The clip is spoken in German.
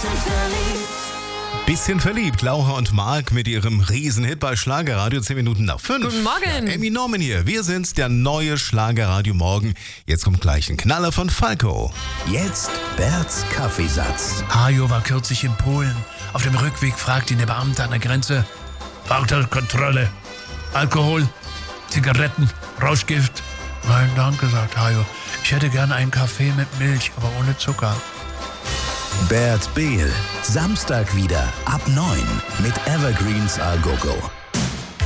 Bisschen verliebt, Laura und Marc mit ihrem Riesenhit bei Schlagerradio, 10 Minuten nach 5. Guten Morgen. Ja, Emmy Norman hier, wir sind's, der neue Schlagerradio Morgen. Jetzt kommt gleich ein Knaller von Falco. Jetzt Berts Kaffeesatz. Hajo war kürzlich in Polen. Auf dem Rückweg fragt ihn der Beamte an der Grenze: Fahrzeugkontrolle, Alkohol, Zigaretten, Rauschgift? Nein, danke, sagt Hajo. Ich hätte gerne einen Kaffee mit Milch, aber ohne Zucker. Bert Behl, Samstag wieder ab 9 mit Evergreens A Go Go.